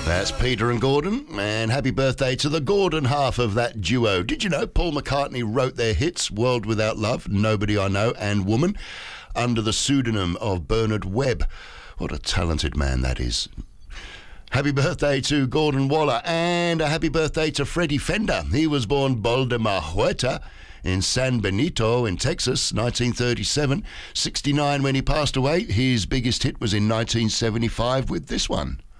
That's Peter and Gordon, and happy birthday to the Gordon half of that duo. Did you know Paul McCartney wrote their hits, World Without Love, Nobody I Know, and Woman, under the pseudonym of Bernard Webb? What a talented man that is. Happy birthday to Gordon Waller, and a happy birthday to Freddie Fender. He was born Boldemar Huerta in San Benito in Texas, 1937. 69 when he passed away. His biggest hit was in 1975 with this one.